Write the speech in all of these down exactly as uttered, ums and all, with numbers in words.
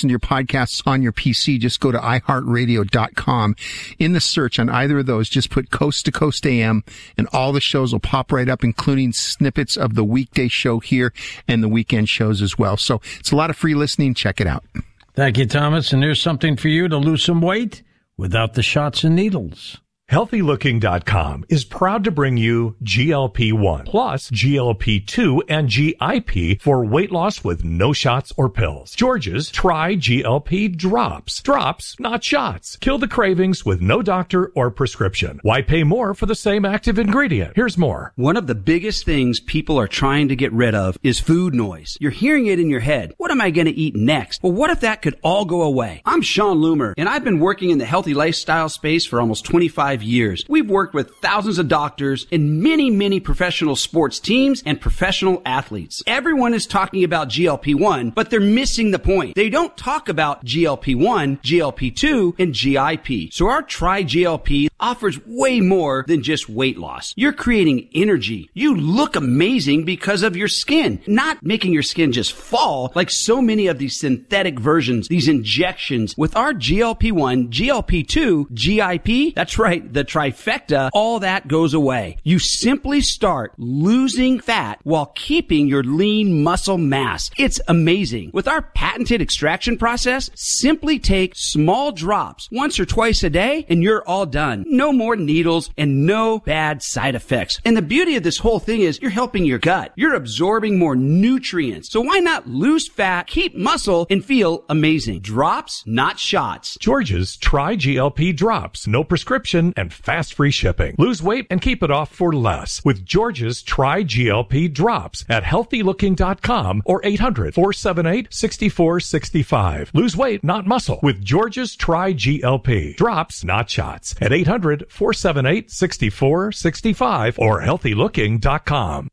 listen to your podcasts on your P C, just go to i heart radio dot com. In the search on either of those, just put Coast to Coast A M, and all the shows will pop right up, including snippets of the weekday show here and the weekend shows as well. So it's a lot of free listening. Check it out. Thank you, Thomas. And here's something for you to lose some weight without the shots and needles. healthy looking dot com is proud to bring you G L P one plus G L P two and G I P for weight loss with no shots or pills. George's Try G L P Drops. Drops, not shots. Kill the cravings with no doctor or prescription. Why pay more for the same active ingredient? Here's more. One of the biggest things people are trying to get rid of is food noise. You're hearing it in your head. What am I going to eat next? Well, what if that could all go away? I'm Sean Loomer, and I've been working in the healthy lifestyle space for almost twenty-five years. We've worked with thousands of doctors and many, many professional sports teams and professional athletes. Everyone is talking about G L P one, but they're missing the point. They don't talk about G L P one, G L P two, and G I P. So our Try G L P offers way more than just weight loss. You're creating energy. You look amazing because of your skin, not making your skin just fall like so many of these synthetic versions, these injections. With our G L P one, G L P two, G I P, that's right, the trifecta, all that goes away. You simply start losing fat while keeping your lean muscle mass. It's amazing. With our patented extraction process, simply take small drops once or twice a day and you're all done. No more needles and no bad side effects. And the beauty of this whole thing is you're helping your gut. You're absorbing more nutrients. So why not lose fat, keep muscle, and feel amazing? Drops, not shots. George's Try G L P Drops. No prescription and fast free shipping. Lose weight and keep it off for less with George's Try G L P Drops at healthy looking dot com or eight hundred, four seven eight, six four six five. Lose weight, not muscle with George's Try G L P. Drops, not shots at eight hundred, four seven eight, six four six five or healthy looking dot com.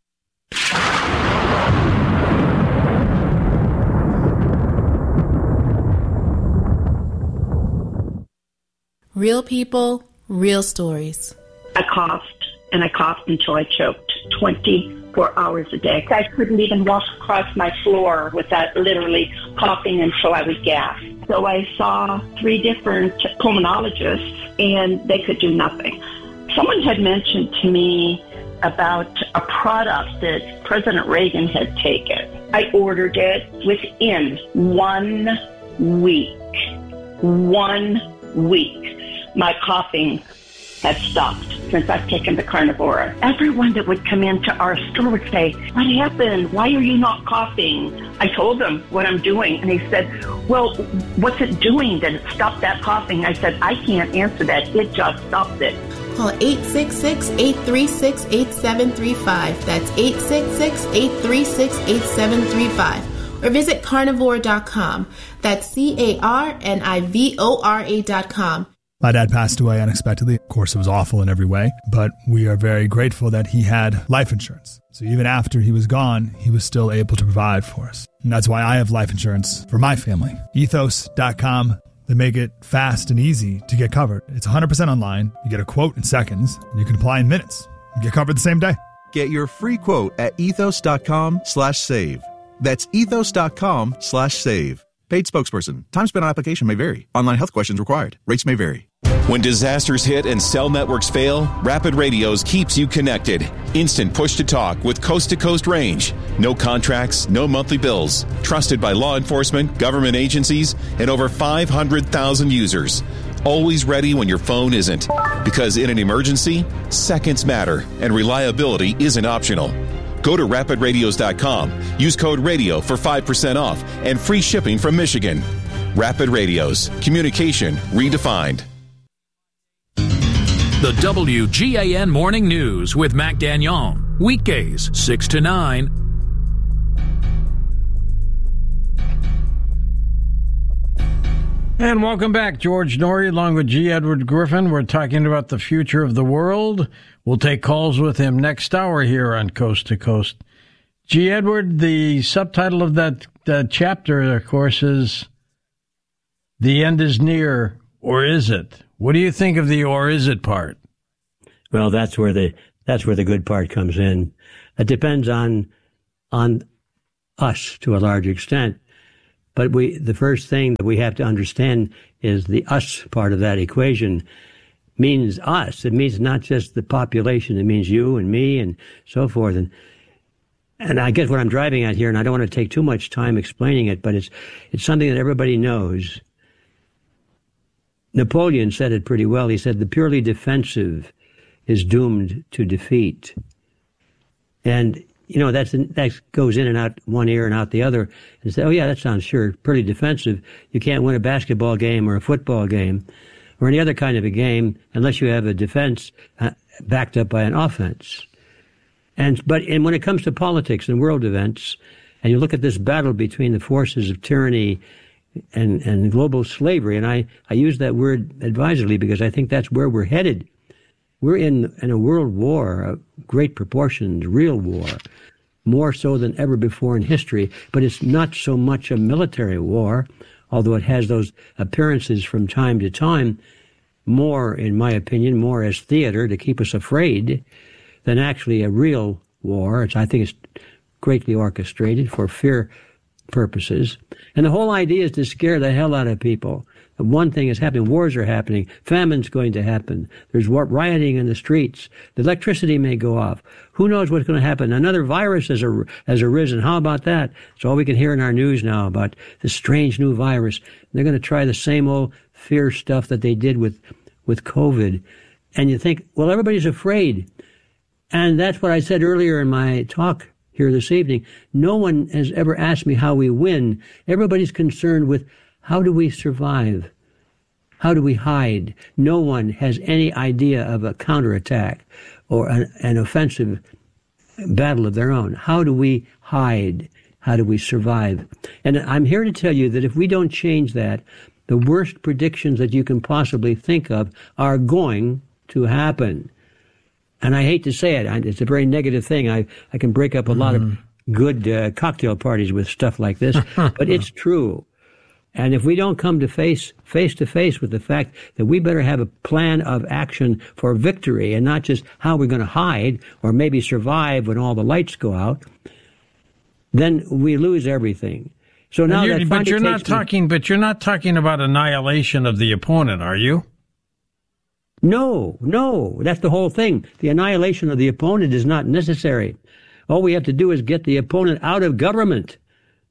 Real people, real stories. I coughed, and I coughed until I choked twenty-four hours a day. I couldn't even walk across my floor without literally coughing until I would gasp. So I saw three different pulmonologists, and they could do nothing. Someone had mentioned to me about a product that President Reagan had taken. I ordered it within one week. One week. My coughing had stopped since I've taken the Carnivora. Everyone that would come into our store would say, "What happened? Why are you not coughing?" I told them what I'm doing, and they said, "Well, what's it doing that it stopped that coughing?" I said, "I can't answer that. It just stopped it." Call eight six six, eight three six, eight seven three five. That's eight six six, eight three six, eight seven three five. Or visit carnivore dot com. That's C A R N I V O R A dot com. My dad passed away unexpectedly. Of course, it was awful in every way, but we are very grateful that he had life insurance. So even after he was gone, he was still able to provide for us. And that's why I have life insurance for my family. ethos dot com. They make it fast and easy to get covered. It's one hundred percent online. You get a quote in seconds, and you can apply in minutes. You get covered the same day. Get your free quote at ethos dot com slash save. That's ethos dot com slash save. Paid spokesperson. Time spent on application may vary. Online health questions required. Rates may vary. When disasters hit and cell networks fail, Rapid Radios keeps you connected. Instant push-to-talk with coast-to-coast range. No contracts, no monthly bills. Trusted by law enforcement, government agencies, and over five hundred thousand users. Always ready when your phone isn't. Because in an emergency, seconds matter, and reliability isn't optional. Go to rapid radios dot com. Use code RADIO for five percent off and free shipping from Michigan. Rapid Radios. Communication redefined. The W G A N Morning News with Mac Gagnon. Weekdays, six to nine. And welcome back. George Noory along with G. Edward Griffin. We're talking about the future of the world. We'll take calls with him next hour here on Coast to Coast. G. Edward, the subtitle of that, that chapter, of course, is "The End is Near," or is it? What do you think of the "or is it" part? Well, that's where the that's where the good part comes in. It depends on on us to a large extent. But we, the first thing that we have to understand is the us part of that equation means us. It means not just the population. It means you and me and so forth. And and I guess what I'm driving at here, and I don't want to take too much time explaining it, but it's it's something that everybody knows. Napoleon said it pretty well. He said, the purely defensive is doomed to defeat. And, you know, that's that goes in and out one ear and out the other. And say, oh, yeah, that sounds sure pretty defensive. You can't win a basketball game or a football game or any other kind of a game unless you have a defense uh, backed up by an offense. And but and when it comes to politics and world events, and you look at this battle between the forces of tyranny and, and global slavery, and I, I use that word advisedly because I think that's where we're headed. We're in, in a world war of great proportions, real war, more so than ever before in history, but it's not so much a military war, although it has those appearances from time to time, more, in my opinion, more as theater to keep us afraid than actually a real war. It's, I think it's greatly orchestrated for fear purposes. And the whole idea is to scare the hell out of people. One thing is happening. Wars are happening. Famine's going to happen. There's rioting in the streets. The electricity may go off. Who knows what's going to happen? Another virus has, ar- has arisen. How about that? It's all we can hear in our news now about this strange new virus. They're going to try the same old fear stuff that they did with, with COVID. And you think, well, everybody's afraid. And that's what I said earlier in my talk here this evening. No one has ever asked me how we win. Everybody's concerned with how do we survive? How do we hide? No one has any idea of a counterattack or an, an offensive battle of their own. How do we hide? How do we survive? And I'm here to tell you that if we don't change that, the worst predictions that you can possibly think of are going to happen. And I hate to say it, it's a very negative thing. I, I can break up a mm. lot of good uh, cocktail parties with stuff like this, but it's true. And if we don't come to face, face to face with the fact that we better have a plan of action for victory and not just how we're going to hide or maybe survive when all the lights go out, then we lose everything. So now you're, that but you're not me, talking, but you're not talking about annihilation of the opponent, are you? No, no, that's the whole thing. The annihilation of the opponent is not necessary. All we have to do is get the opponent out of government.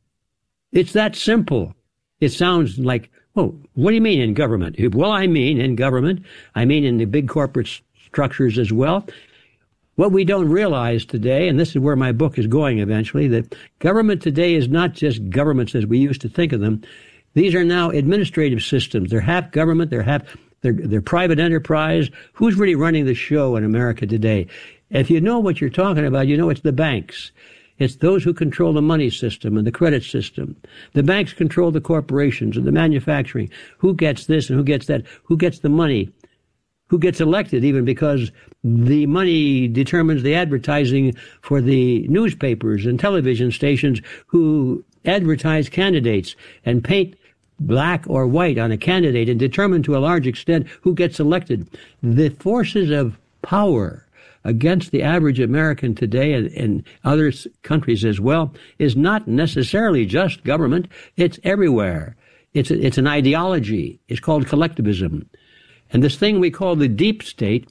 It's that simple. It sounds like, well, what do you mean in government? Well, I mean in government. I mean in the big corporate structures as well. What we don't realize today, and this is where my book is going eventually, that government today is not just governments as we used to think of them. These are now administrative systems. They're half government, they're half they're, they're private enterprise. Who's really running the show in America today? If you know what you're talking about, you know it's the banks. It's those who control the money system and the credit system. The banks control the corporations and the manufacturing. Who gets this and who gets that? Who gets the money? Who gets elected even because the money determines the advertising for the newspapers and television stations who advertise candidates and paint black or white on a candidate and determine to a large extent who gets elected. The forces of power against the average American today and in other countries as well is not necessarily just government. It's everywhere. It's a, it's an ideology. It's called collectivism. And this thing we call the deep state,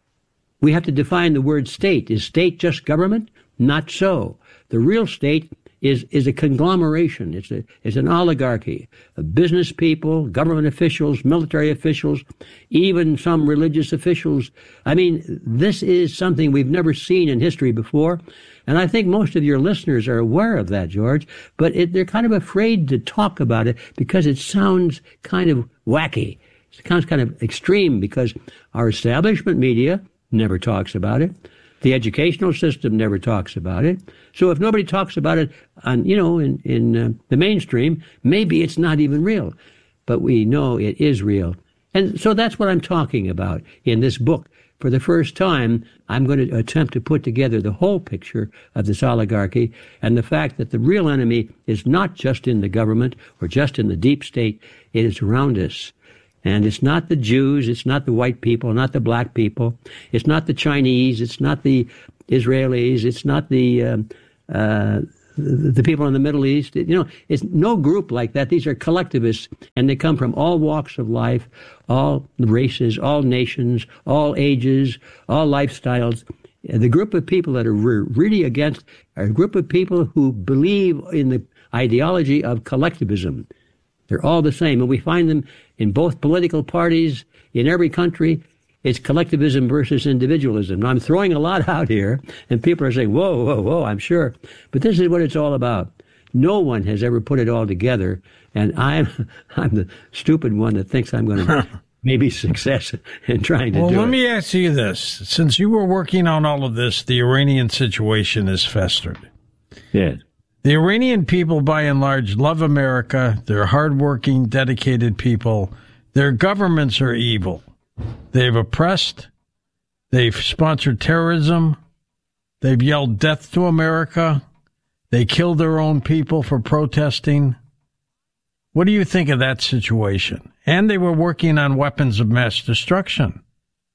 we have to define the word state. Is state just government? Not so. The real state is is a conglomeration. It's a it's an oligarchy of business people, government officials, military officials, even some religious officials. I mean, this is something we've never seen in history before, and I think most of your listeners are aware of that, George. But it, they're kind of afraid to talk about it because it sounds kind of wacky. It sounds kind of extreme because our establishment media never talks about it. The educational system never talks about it. So if nobody talks about it on, you know, in, in uh, the mainstream, maybe it's not even real. But we know it is real. And so that's what I'm talking about in this book. For the first time, I'm going to attempt to put together the whole picture of this oligarchy and the fact that the real enemy is not just in the government or just in the deep state. It is around us. And it's not the Jews, it's not the white people, not the black people, it's not the Chinese, it's not the Israelis, it's not the uh, uh, the, the people in the Middle East. You know, it's no group like that. These are collectivists, and they come from all walks of life, all races, all nations, all ages, all lifestyles. The group of people that are really against are a group of people who believe in the ideology of collectivism. They're all the same, and we find them in both political parties in every country. It's collectivism versus individualism. Now, I'm throwing a lot out here, and people are saying, whoa, whoa, whoa, I'm sure. But this is what it's all about. No one has ever put it all together, and I'm I'm the stupid one that thinks I'm going to maybe success in trying to well, do it. Well, let me ask you this. Since you were working on all of this, the Iranian situation has festered. Yes. The Iranian people, by and large, love America. They're hardworking, dedicated people. Their governments are evil. They've oppressed. They've sponsored terrorism. They've yelled death to America. They killed their own people for protesting. What do you think of that situation? And they were working on weapons of mass destruction.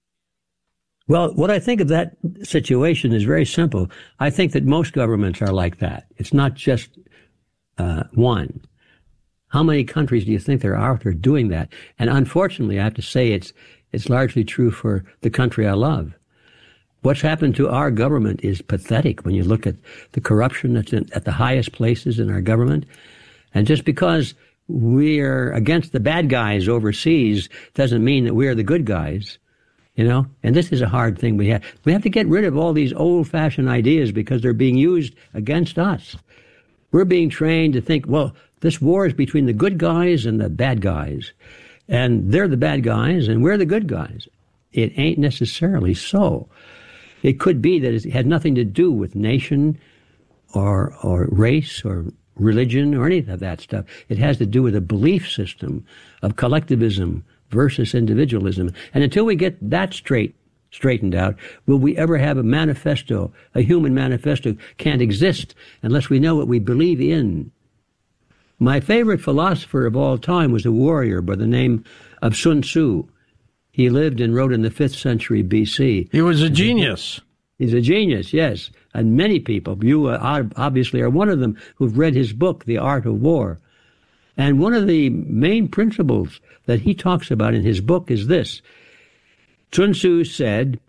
Well, what I think of that situation is very simple. I think that most governments are like that. It's not just uh, one. How many countries do you think there are out there doing that? And unfortunately, I have to say it's it's largely true for the country I love. What's happened to our government is pathetic when you look at the corruption that's in, at the highest places in our government. And just because we're against the bad guys overseas doesn't mean that we're the good guys. You know, and this is a hard thing we have. We have to get rid of all these old-fashioned ideas because they're being used against us. We're being trained to think, well, this war is between the good guys and the bad guys. And they're the bad guys and we're the good guys. It ain't necessarily so. It could be that it had nothing to do with nation or or race or religion or any of that stuff. It has to do with a belief system of collectivism versus individualism. And until we get that straight, straightened out, will we ever have a manifesto? A human manifesto can't exist unless we know what we believe in. My favorite philosopher of all time was a warrior by the name of Sun Tzu. He lived and wrote in the fifth century B C. He was a genius. He's a genius, yes. And many people, you uh, obviously are one of them, who've read his book, The Art of War. And one of the main principles that he talks about in his book is this. Sun Tzu said,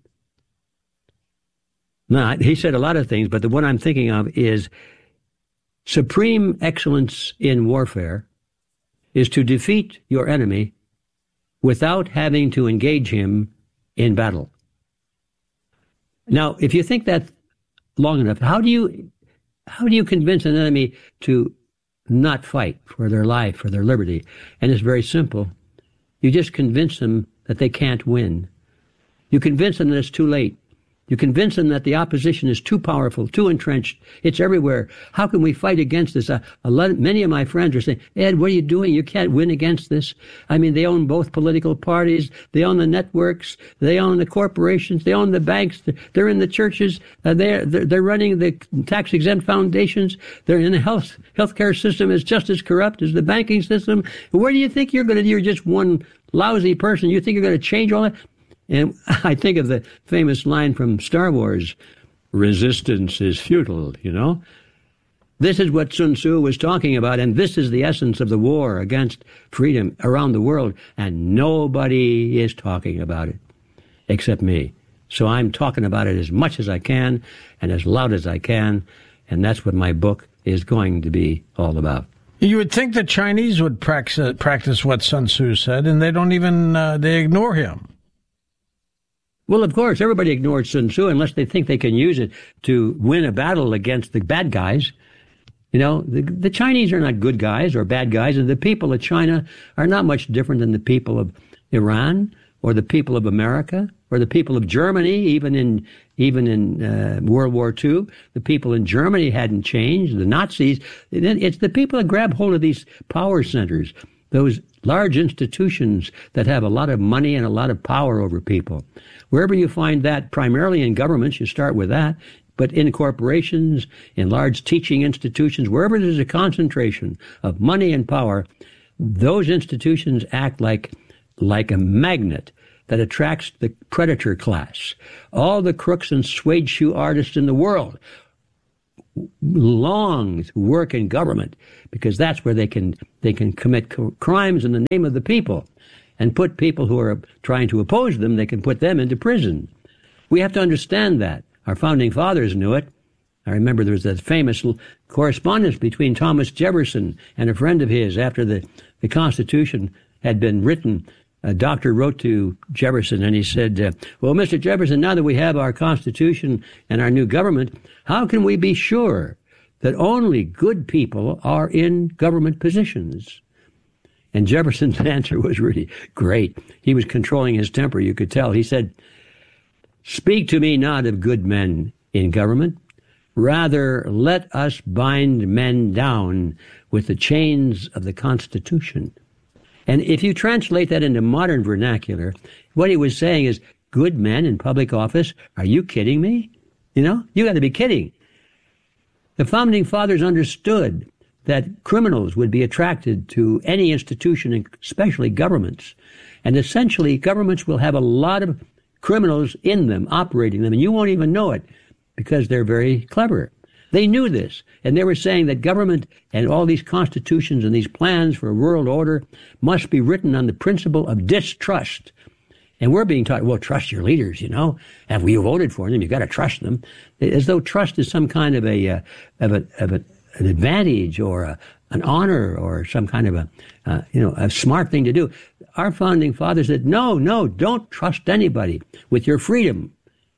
no, he said a lot of things, but the one I'm thinking of is supreme excellence in warfare is to defeat your enemy without having to engage him in battle. Now, if you think that long enough, how do you how do you convince an enemy to not fight for their life, for their liberty? And it's very simple. You just convince them that they can't win. You convince them that it's too late. You convince them that the opposition is too powerful, too entrenched. It's everywhere. How can we fight against this? Uh, a lot, many of my friends are saying, Ed, what are you doing? You can't win against this. I mean, they own both political parties. They own the networks. They own the corporations. They own the banks. They're in the churches. Uh, they're, they're, they're running the tax-exempt foundations. They're in the health healthcare system is just as corrupt as the banking system. Where do you think you're going to, you're just one lousy person. You think you're going to change all that? And I think of the famous line from Star Wars, resistance is futile, you know. This is what Sun Tzu was talking about, and this is the essence of the war against freedom around the world, and nobody is talking about it except me. So I'm talking about it as much as I can and as loud as I can, and that's what my book is going to be all about. You would think the Chinese would practice, practice what Sun Tzu said, and they don't even, uh, they ignore him. Well, of course, everybody ignores Sun Tzu unless they think they can use it to win a battle against the bad guys. You know, the, the Chinese are not good guys or bad guys, and the people of China are not much different than the people of Iran or the people of America or the people of Germany. Even in even in uh, World War Two, the people in Germany hadn't changed. The Nazis, it's the people that grab hold of these power centers, those large institutions that have a lot of money and a lot of power over people. Wherever you find that, primarily in governments, you start with that, but in corporations, in large teaching institutions, wherever there's a concentration of money and power, those institutions act like, like a magnet that attracts the predator class. All the crooks and suede shoe artists in the world long to work in government because that's where they can they can commit co- crimes in the name of the people and put people who are trying to oppose them, they can put them into prison. We have to understand that. Our founding fathers knew it. I remember there was that famous correspondence between Thomas Jefferson and a friend of his after the, the Constitution had been written. A doctor wrote to Jefferson and he said, uh, well, Mister Jefferson, now that we have our Constitution and our new government, how can we be sure that only good people are in government positions? And Jefferson's answer was really great. He was controlling his temper, you could tell. He said, speak to me not of good men in government. Rather, let us bind men down with the chains of the Constitution. And if you translate that into modern vernacular, what he was saying is, good men in public office, are you kidding me? You know, you got to be kidding. The founding fathers understood that criminals would be attracted to any institution, especially governments. And essentially, governments will have a lot of criminals in them, operating them, and you won't even know it because they're very clever. They knew this, and they were saying that government and all these constitutions and these plans for a world order must be written on the principle of distrust. And we're being taught, well, trust your leaders, you know. Have you voted for them? You've got to trust them. As though trust is some kind of a, uh, of a, of a an advantage or a, an honor or some kind of a, uh, you know, a smart thing to do. Our founding fathers said, no, no, don't trust anybody with your freedom.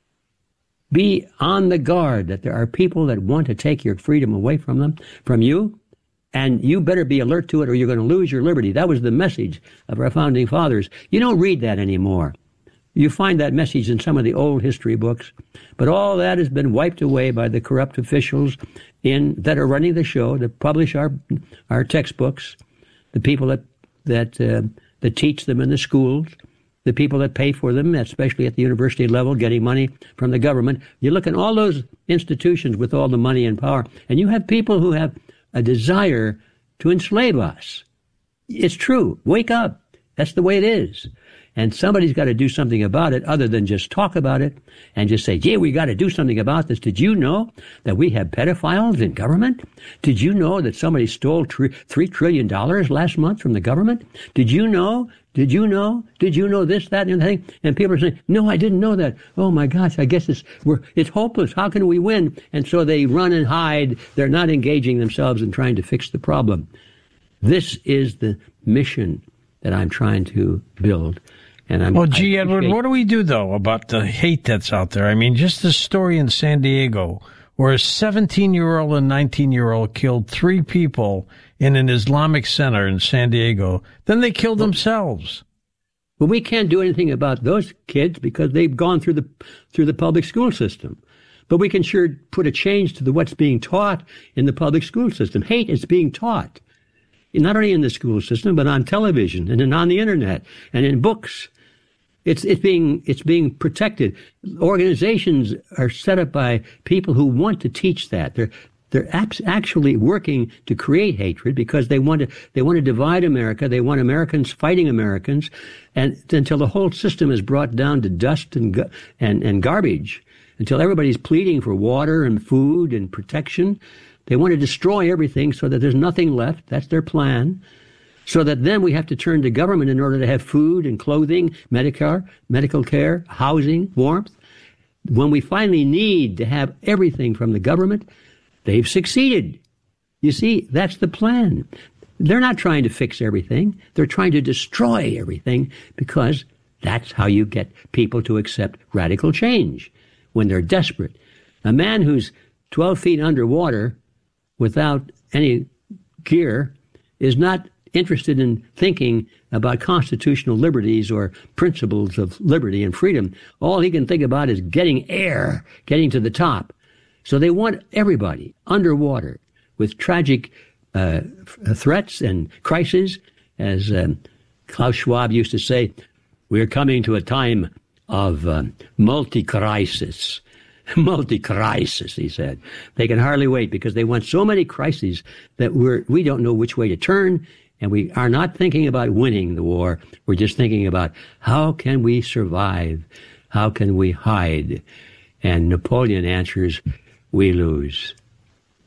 Be on the guard that there are people that want to take your freedom away from them, from you, and you better be alert to it or you're going to lose your liberty. That was the message of our founding fathers. You don't read that anymore. You find that message in some of the old history books, but all that has been wiped away by the corrupt officials in that are running the show, that publish our our textbooks, the people that that uh, that teach them in the schools, the people that pay for them, especially at the university level, getting money from the government. You look at all those institutions with all the money and power, and you have people who have a desire to enslave us. It's true. Wake up. That's the way it is. And somebody's got to do something about it other than just talk about it and just say, gee, we got to do something about this. Did you know that we have pedophiles in government? Did you know that somebody stole three trillion dollars last month from the government? Did you know? Did you know? Did you know this, that, and the thing? And people are saying, no, I didn't know that. Oh, my gosh, I guess it's we're it's hopeless. How can we win? And so they run and hide. They're not engaging themselves in trying to fix the problem. This is the mission that I'm trying to build. And I'm, well, gee, Edward, what do we do, though, about the hate that's out there? I mean, just the story in San Diego where a seventeen-year-old and nineteen-year-old killed three people in an Islamic center in San Diego. Then they killed themselves. Well, we can't do anything about those kids because they've gone through the through the public school system. But we can sure put a change to the what's being taught in the public school system. Hate is being taught, not only in the school system, but on television and on the internet and in books. It's it's being it's being protected. Organizations are set up by people who want to teach that. They're they're actually working to create hatred because they want to they want to divide America. They want Americans fighting Americans, and until the whole system is brought down to dust and and and garbage, until everybody's pleading for water and food and protection. They want to destroy everything so that there's nothing left. That's their plan. So that then we have to turn to government in order to have food and clothing, Medicare, medical care, housing, warmth. When we finally need to have everything from the government, they've succeeded. You see, that's the plan. They're not trying to fix everything. They're trying to destroy everything because that's how you get people to accept radical change when they're desperate. A man who's twelve feet underwater without any gear is not interested in thinking about constitutional liberties or principles of liberty and freedom. All he can think about is getting air, getting to the top. So they want everybody underwater with tragic uh, threats and crises. As um, Klaus Schwab used to say, we're coming to a time of um, multi-crisis. Multi-crisis, he said. They can hardly wait because they want so many crises that we're, we don't know which way to turn. And we are not thinking about winning the war. We're just thinking about how can we survive? How can we hide? And Napoleon answers, we lose.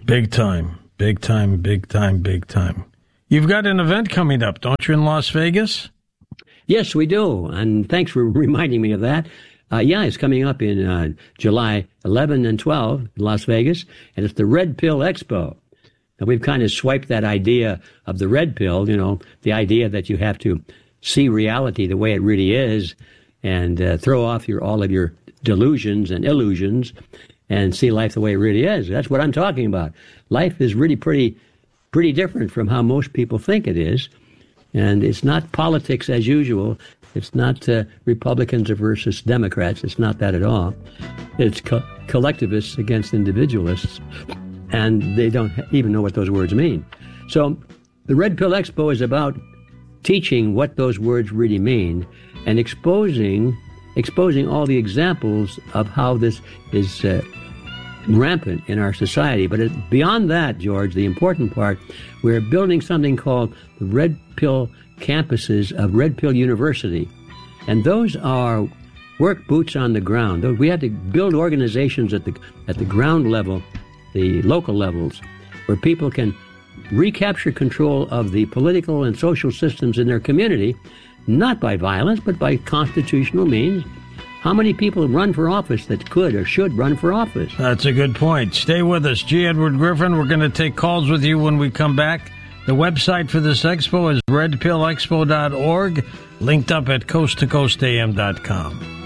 Big time. Big time, big time, big time. You've got an event coming up, don't you, in Las Vegas? Yes, we do. And thanks for reminding me of that. Uh, yeah, it's coming up in uh, July eleventh and twelfth in Las Vegas, and it's the Red Pill Expo. Now, we've kind of swiped that idea of the red pill, you know, the idea that you have to see reality the way it really is and uh, throw off your all of your delusions and illusions and see life the way it really is. That's what I'm talking about. Life is really pretty, pretty different from how most people think it is. And it's not politics as usual. It's not uh, Republicans versus Democrats. It's not that at all. It's co- collectivists against individualists. And they don't even know what those words mean. So the Red Pill Expo is about teaching what those words really mean and exposing exposing all the examples of how this is uh, rampant in our society. But it, beyond that, George, the important part, we're building something called the Red Pill campuses of Red Pill University. And those are work boots on the ground. We have to build organizations at the at the ground level, the local levels, where people can recapture control of the political and social systems in their community, not by violence, but by constitutional means. How many people run for office that could or should run for office? That's a good point. Stay with us. G. Edward Griffin, we're going to take calls with you when we come back. The website for this expo is red pill expo dot org, linked up at coast to coast a m dot com.